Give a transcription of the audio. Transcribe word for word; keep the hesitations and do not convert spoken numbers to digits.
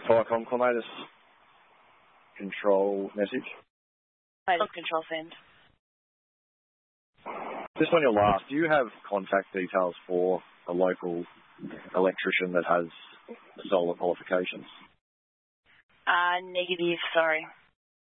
Viacom Climatus control message. Climatus control send. Just on your last, do you have contact details for a local electrician that has solar qualifications? Uh, negative, sorry.